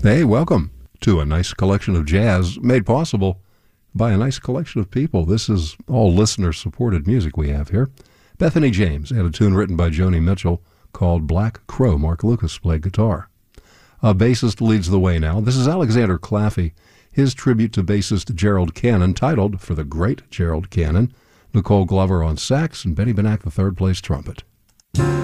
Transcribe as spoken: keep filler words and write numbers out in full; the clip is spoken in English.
Hey, welcome to a nice collection of jazz made possible by a nice collection of people. This is all listener-supported music we have here. Bethany James had a tune written by Joni Mitchell called Black Crow. Mark Lucas played guitar. A bassist leads the way now. This is Alexander Claffey, his tribute to bassist Gerald Cannon, titled For the Great Gerald Cannon. Nicole Glover on sax and Benny Benack the third-place trumpet.